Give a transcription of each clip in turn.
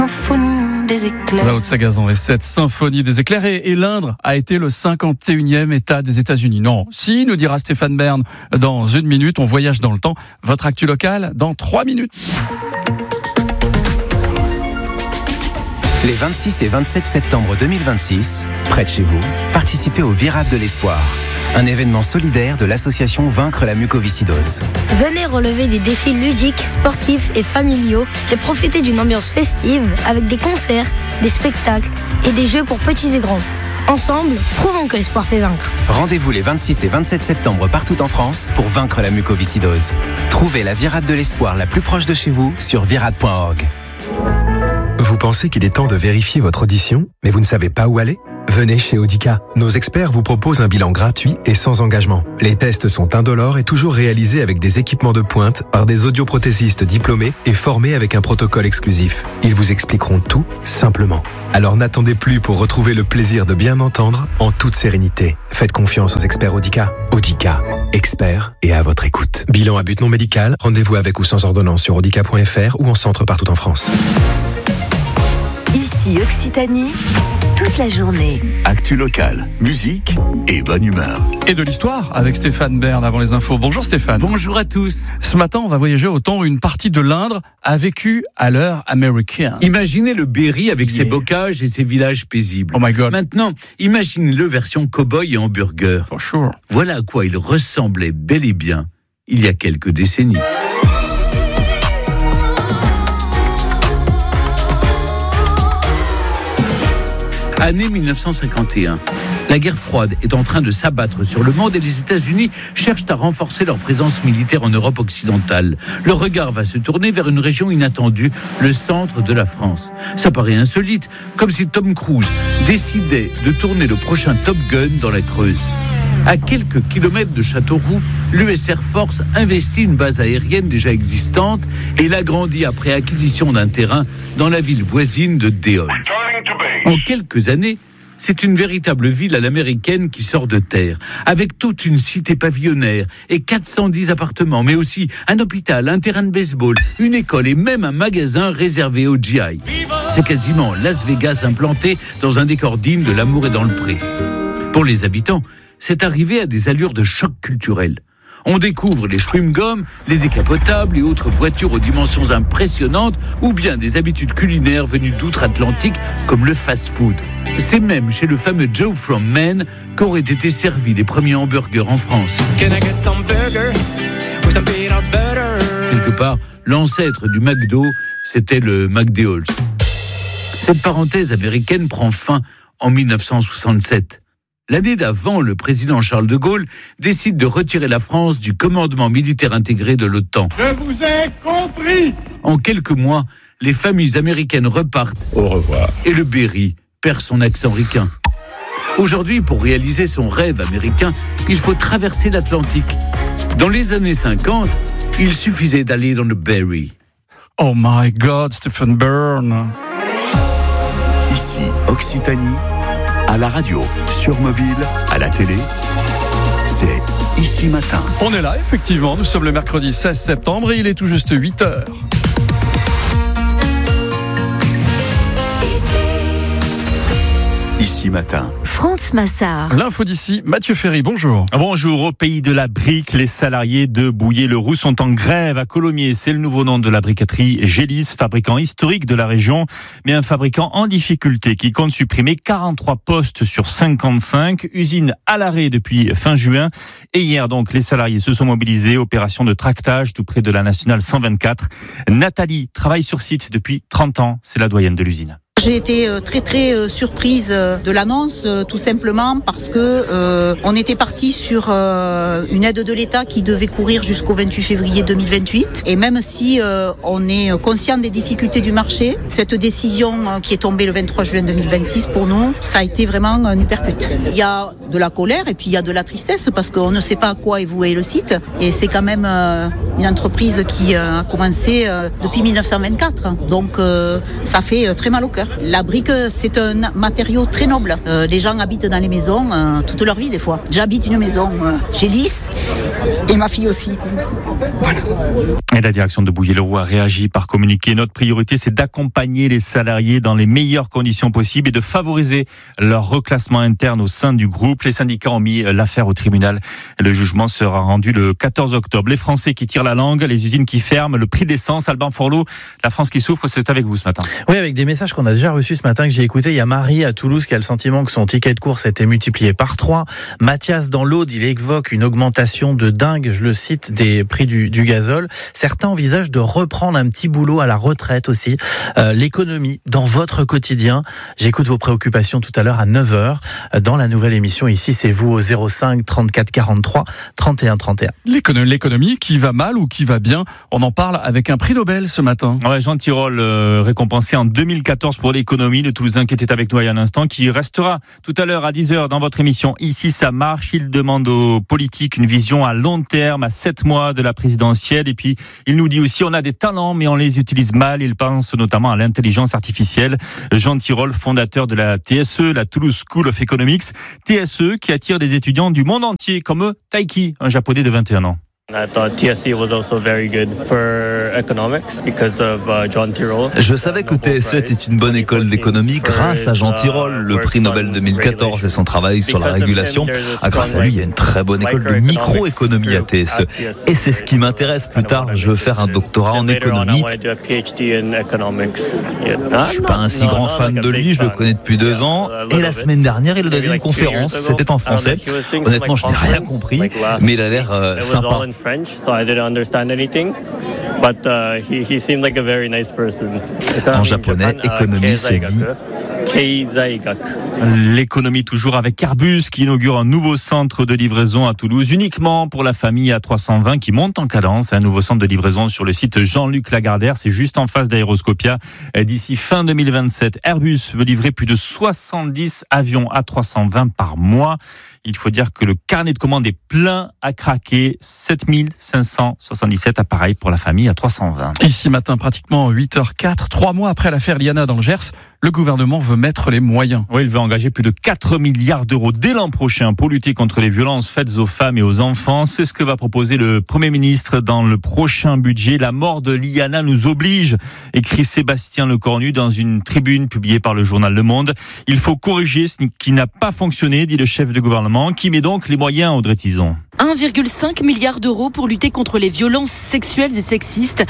Symphonie des éclairs. Zao de Sagazan et cette symphonie des éclairs. Et l'Indre a été le 51e État des États-Unis. Non, si, nous dira Stéphane Bern dans une minute. On voyage dans le temps. Votre actu locale dans 3 minutes. Les 26 et 27 septembre 2026, près de chez vous, participez au Virade de l'Espoir, un événement solidaire de l'association Vaincre la mucoviscidose. Venez relever des défis ludiques, sportifs et familiaux et profiter d'une ambiance festive avec des concerts, des spectacles et des jeux pour petits et grands. Ensemble, prouvons que l'espoir fait vaincre. Rendez-vous les 26 et 27 septembre partout en France pour vaincre la mucoviscidose. Trouvez la Virade de l'Espoir la plus proche de chez vous sur virade.org. Vous pensez qu'il est temps de vérifier votre audition, mais vous ne savez pas où aller ? Venez chez Audica. Nos experts vous proposent un bilan gratuit et sans engagement. Les tests sont indolores et toujours réalisés avec des équipements de pointe par des audioprothésistes diplômés et formés avec un protocole exclusif. Ils vous expliqueront tout simplement. Alors n'attendez plus pour retrouver le plaisir de bien entendre en toute sérénité. Faites confiance aux experts Audica. Audica, experts et à votre écoute. Bilan à but non médical, rendez-vous avec ou sans ordonnance sur audica.fr ou en centre partout en France. Ici Occitanie, toute la journée. Actu locale, musique et bonne humeur. Et de l'histoire avec Stéphane Bern avant les infos. Bonjour Stéphane. Bonjour à tous. Ce matin, on va voyager au temps où une partie de l'Indre a vécu à l'heure américaine. Imaginez le Berry avec ses bocages et ses villages paisibles. Oh my God. Maintenant, imaginez-le version cow-boy et hamburger. For sure. Voilà à quoi il ressemblait bel et bien il y a quelques décennies. Année 1951. La guerre froide est en train de s'abattre sur le monde et les États-Unis cherchent à renforcer leur présence militaire en Europe occidentale. Leur regard va se tourner vers une région inattendue, le centre de la France. Ça paraît insolite, comme si Tom Cruise décidait de tourner le prochain Top Gun dans la Creuse. À quelques kilomètres de Châteauroux, l'US Air Force investit une base aérienne déjà existante et l'agrandit après acquisition d'un terrain dans la ville voisine de Déol. En quelques années, c'est une véritable ville à l'américaine qui sort de terre, avec toute une cité pavillonnaire et 410 appartements, mais aussi un hôpital, un terrain de baseball, une école et même un magasin réservé aux GI. C'est quasiment Las Vegas implanté dans un décor digne de L'amour est dans le pré. Pour les habitants, c'est arrivé à des allures de choc culturel. On découvre les chewing-gums, les décapotables et autres voitures aux dimensions impressionnantes ou bien des habitudes culinaires venues d'outre-Atlantique comme le fast-food. C'est même chez le fameux Joe from Maine qu'auraient été servis les premiers hamburgers en France. Quelque part, l'ancêtre du McDo, c'était le McDonald's. Cette parenthèse américaine prend fin en 1967. L'année d'avant, le président Charles de Gaulle décide de retirer la France du commandement militaire intégré de l'OTAN. Je vous ai compris. En quelques mois, les familles américaines repartent. Au revoir. Et le Berry perd son accent ricain. Aujourd'hui, pour réaliser son rêve américain, il faut traverser l'Atlantique. Dans les années 50, il suffisait d'aller dans le Berry. Oh my God, Stéphane Bern. Ici Occitanie, à la radio, sur mobile, à la télé, c'est Ici Matin. On est là, effectivement. Nous sommes le mercredi 16 septembre et il est tout juste 8h. Ici Matin. France Massard. L'info d'ici, Mathieu Ferry, bonjour. Bonjour. Au pays de la brique, les salariés de Bouillé-le-Roux sont en grève à Colomiers. C'est le nouveau nom de la briqueterie Gélis, fabricant historique de la région, mais un fabricant en difficulté qui compte supprimer 43 postes sur 55. Usine à l'arrêt depuis fin juin. Et hier, donc, les salariés se sont mobilisés. Opération de tractage tout près de la Nationale 124. Nathalie travaille sur site depuis 30 ans. C'est la doyenne de l'usine. J'ai été très surprise de l'annonce, tout simplement parce que on était parti sur une aide de l'État qui devait courir jusqu'au 28 février 2028. Et même si on est conscient des difficultés du marché, cette décision qui est tombée le 23 juin 2026, pour nous, ça a été vraiment un uppercut. Il y a de la colère et puis il y a de la tristesse parce qu'on ne sait pas à quoi est voué le site. Et c'est quand même une entreprise qui a commencé depuis 1924. Donc ça fait très mal au cœur. La brique, c'est un matériau très noble. Les gens habitent dans les maisons toute leur vie des fois. J'habite une maison, j'ai Lys et ma fille aussi. Voilà. Et la direction de Bouillé-le-Roux a réagi par communiqué. Notre priorité, c'est d'accompagner les salariés dans les meilleures conditions possibles et de favoriser leur reclassement interne au sein du groupe. Les syndicats ont mis l'affaire au tribunal. Le jugement sera rendu le 14 octobre. Les Français qui tirent la langue, les usines qui ferment, le prix de l'essence. Alban Forlot, la France qui souffre, c'est avec vous ce matin. Oui, avec des messages qu'on a déjà reçus ce matin, que j'ai écouté. Il y a Marie à Toulouse qui a le sentiment que son ticket de course a été multiplié par 3. Mathias dans l'Aude, il évoque une augmentation de dingue, je le cite, des prix du gazole. Certains envisagent de reprendre un petit boulot à la retraite aussi. L'économie dans votre quotidien. J'écoute vos préoccupations tout à l'heure à 9h dans la nouvelle émission. Ici, c'est vous au 05 34 43 31 31. L'économie qui va mal ou qui va bien, on en parle avec un prix Nobel ce matin. Ouais, Jean Tirole, récompensé en 2014 pour l'économie, le Toulousain qui était avec nous il y a un instant, qui restera tout à l'heure à 10h dans votre émission. Ici, ça marche. Il demande aux politiques une vision à long terme, à 7 mois de la présidentielle. Et puis, il nous dit aussi, on a des talents, mais on les utilise mal. Il pense notamment à l'intelligence artificielle. Jean Tirole, fondateur de la TSE, la Toulouse School of Economics. TSE qui attire des étudiants du monde entier, comme Taiki, un japonais de 21 ans. Je savais que TSE était une bonne école d'économie grâce à Jean Tirole, le prix Nobel 2014 et son travail sur la régulation. Grâce à lui, il y a une très bonne école de microéconomie à TSE. Et c'est ce qui m'intéresse plus tard. Je veux faire un doctorat en économie. Je suis pas un si grand fan de lui, je le connais depuis 2 ans. Et la semaine dernière, il a donné une conférence, c'était en français. Honnêtement, je n'ai rien compris, mais il a l'air sympa. French, so I didn't understand anything. But he seemed like a very nice person. En japonais, économie se dit l'économie toujours avec Airbus qui inaugure un nouveau centre de livraison à Toulouse uniquement pour la famille A320 qui monte en cadence. Un nouveau centre de livraison sur le site Jean-Luc Lagardère, c'est juste en face d'Aéroscopia. D'ici fin 2027, Airbus veut livrer plus de 70 avions A320 par mois. Il faut dire que le carnet de commandes est plein à craquer. 7577 appareils pour la famille A320. Ici matin, pratiquement 8h04, 3 mois après l'affaire Liana dans le Gers, le gouvernement veut mettre les moyens. Oui, il veut engager plus de 4 milliards d'euros dès l'an prochain pour lutter contre les violences faites aux femmes et aux enfants. C'est ce que va proposer le Premier ministre dans le prochain budget. La mort de Liana nous oblige, écrit Sébastien Lecornu dans une tribune publiée par le journal Le Monde. Il faut corriger ce qui n'a pas fonctionné, dit le chef de gouvernement, qui met donc les moyens, Audrey Tison. 1,5 milliard d'euros pour lutter contre les violences sexuelles et sexistes,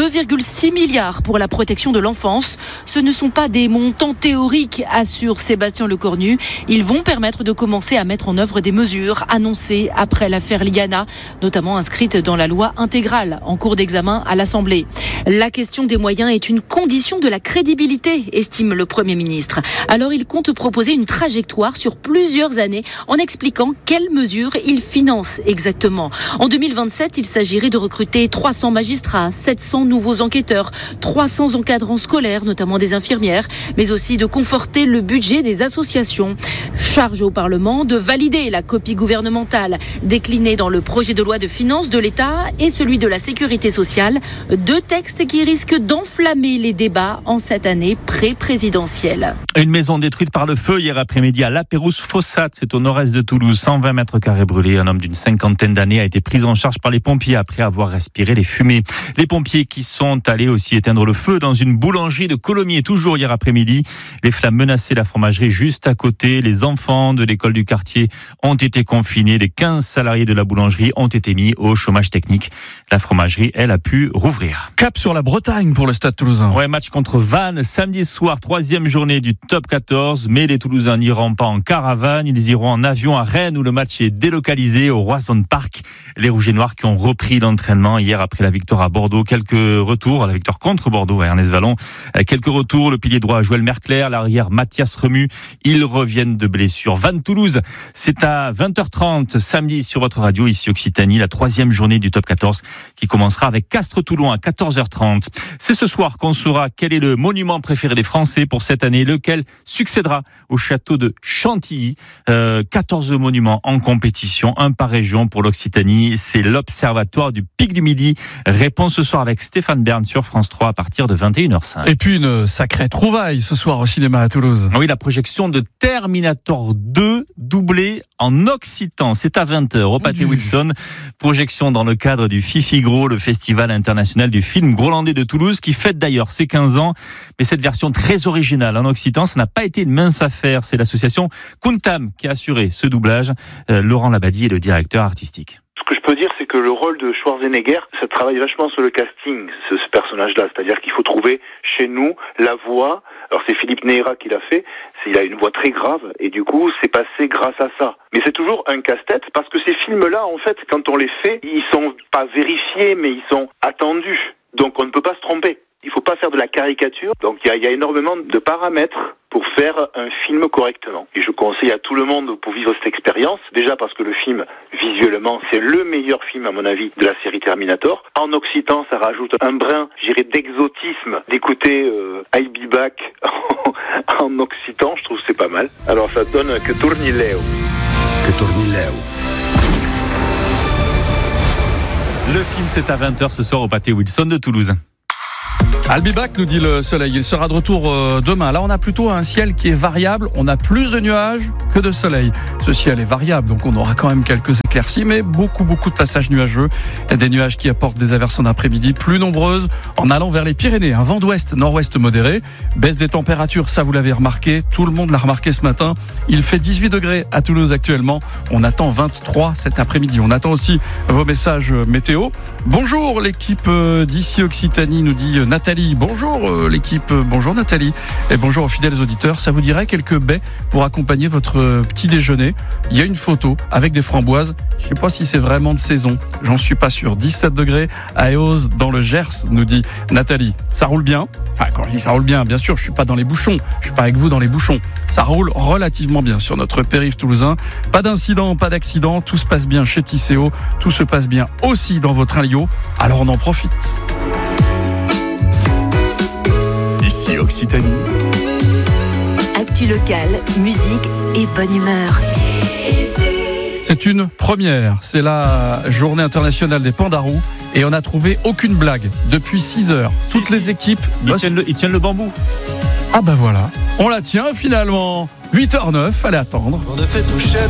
2,6 milliards pour la protection de l'enfance. Ce ne sont pas des montants théoriques, assure Sébastien Lecornu. Ils vont permettre de commencer à mettre en œuvre des mesures annoncées après l'affaire Liana, notamment inscrites dans la loi intégrale en cours d'examen à l'Assemblée. La question des moyens est une condition de la crédibilité, estime le Premier ministre. Alors il compte proposer une trajectoire sur plusieurs années en expliquant quelles mesures il finance exactement. En 2027, il s'agirait de recruter 300 magistrats, 700 nouveaux enquêteurs, 300 encadrants scolaires, notamment des infirmières, mais aussi de conforter le budget des associations. Charge au Parlement de valider la copie gouvernementale déclinée dans le projet de loi de finances de l'État et celui de la sécurité sociale, 2 textes qui risquent d'enflammer les débats en cette année pré-présidentielle. Une maison détruite par le feu hier après-midi à La Pérouse-Fossat, c'est au nord-est de Toulouse, 120 mètres carrés brûlés. Un homme d'une 50aine d'années a été pris en charge par les pompiers après avoir respiré les fumées. Les pompiers qui sont allés aussi éteindre le feu dans une boulangerie de Colomiers, toujours hier après-midi. Les flammes menaçaient la fromagerie juste à côté. Les enfants de l'école du quartier ont été confinés. Les 15 salariés de la boulangerie ont été mis au chômage technique. La fromagerie, elle, a pu rouvrir. Cap sur la Bretagne pour le Stade Toulousain. Ouais, match contre Vannes, samedi soir, 3e journée du top 14. Mais les Toulousains n'iront pas en caravane. Ils iront en avion à Rennes où le match est délocalisé au Roison Park. Les Rouges et Noirs qui ont repris l'entraînement hier après la victoire à Bordeaux. Quelques retours, la victoire contre Bordeaux à Ernest Vallon. Quelques retours, le pilier droit Joël Merclair, l'arrière Mathias Remu. Ils reviennent de blessure. Vannes-Toulouse, c'est à 20h30 samedi sur votre radio, ici Occitanie, la 3e journée du top 14 qui commencera avec Castres-Toulon à 14h30. C'est ce soir qu'on saura quel est le monument préféré des Français pour cette année, lequel succédera au château de Chantilly. 14 monuments en compétition, un par région pour l'Occitanie, c'est l'Observatoire du Pic du Midi. Réponse ce soir avec Stéphane Bern sur France 3 à partir de 21h05. Et puis une sacrée trouvaille ce soir au cinéma à Toulouse. Oui, la projection de Terminator 2 doublée en occitan. C'est à 20h au Pâté Wilson. Projection dans le cadre du Fifigro, le festival international du film grolandais de Toulouse, qui fête d'ailleurs ses 15 ans. Mais cette version très originale en occitan, ça n'a pas été une mince affaire. C'est l'association Kuntam qui a assuré ce doublage. Laurent Labadie est le directeur artistique. Ce que je peux dire, c'est que le rôle de Schwarzenegger, ça travaille vachement sur le casting, ce personnage-là. C'est-à-dire qu'il faut trouver chez nous la voix. Alors c'est Philippe Neyra qui l'a fait. Il a une voix très grave et du coup c'est passé grâce à ça. Mais c'est toujours un casse-tête parce que ces films-là, en fait, quand on les fait, ils sont pas vérifiés mais ils sont attendus. Donc on ne peut pas se tromper. Il faut pas faire de la caricature. Donc il y a énormément de paramètres pour faire un film correctement. Et je conseille à tout le monde pour vivre cette expérience. Déjà parce que le film, visuellement, c'est le meilleur film à mon avis de la série Terminator. En occitan, ça rajoute un brin, je dirais, d'exotisme d'écouter I'll Be Back en occitan. Je trouve que c'est pas mal. Alors ça donne Que Tournileo. Que Tournileo. Le film, c'est à 20h ce soir au Pâté Wilson de Toulouse. I'll be back, nous dit le soleil. Il sera de retour demain. Là, on a plutôt un ciel qui est variable. On a plus de nuages que de soleil. Ce ciel est variable, donc on aura quand même quelques éclaircies, mais beaucoup de passages nuageux. Il y a des nuages qui apportent des averses en après-midi plus nombreuses en allant vers les Pyrénées. Un vent d'ouest, nord-ouest modéré. Baisse des températures, ça vous l'avez remarqué. Tout le monde l'a remarqué ce matin. Il fait 18 degrés à Toulouse actuellement. On attend 23 cet après-midi. On attend aussi vos messages météo. Bonjour l'équipe d'ici Occitanie, nous dit Nathalie. Bonjour l'équipe, bonjour Nathalie et bonjour aux fidèles auditeurs. Ça vous dirait quelques baies pour accompagner votre petit déjeuner? Il y a une photo avec des framboises. Je ne sais pas si c'est vraiment de saison, j'en suis pas sûr. 17 degrés à Eauze dans le Gers, nous dit Nathalie. Ça roule bien. Enfin, quand je dis ça roule bien, bien sûr, je suis pas dans les bouchons. Je suis pas avec vous dans les bouchons. Ça roule relativement bien sur notre périph' toulousain. Pas d'incident, pas d'accident. Tout se passe bien chez Tisséo. Tout se passe bien aussi dans votre Alio. Alors on en profite. Ici Occitanie. Actu locale, musique et bonne humeur. C'est une première. C'est la journée internationale des pandarous. Et on n'a trouvé aucune blague depuis 6 heures. Toutes les équipes... Ils tiennent le bambou. Ah bah voilà. On la tient finalement. 8h09, fallait attendre. On a fait toucher